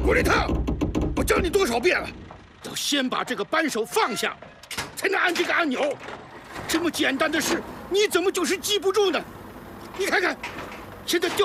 古力特，我教你多少遍了，要先把这个扳手放下，才能按这个按钮。这么简单的事，你怎么就是记不住呢？你看看，现在掉。